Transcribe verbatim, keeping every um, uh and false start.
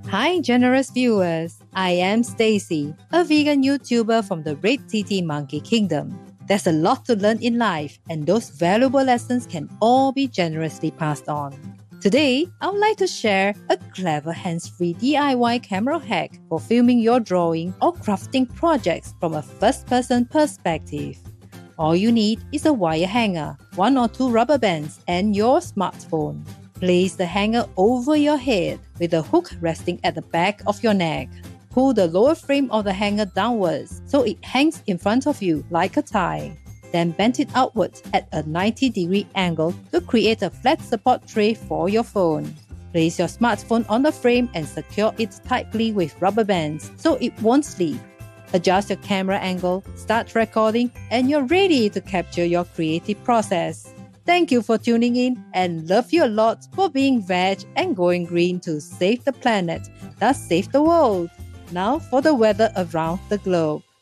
Hi, generous viewers. I am Stacy, a vegan YouTuber from the Red Titi Monkey Kingdom. There's a lot to learn in life, and those valuable lessons can all be generously passed on. Today, I would like to share a clever hands-free D I Y camera hack for filming your drawing or crafting projects from a first-person perspective. All you need is a wire hanger, one or two rubber bands, and your smartphone. Place the hanger over your head with the hook resting at the back of your neck. Pull the lower frame of the hanger downwards so it hangs in front of you like a tie. Then bend it outwards at a ninety degree angle to create a flat support tray for your phone. Place your smartphone on the frame and secure it tightly with rubber bands so it won't slip. Adjust your camera angle, start recording, and you're ready to capture your creative process. Thank you for tuning in and love you a lot for being veg and going green to save the planet, thus save the world. Now for the weather around the globe.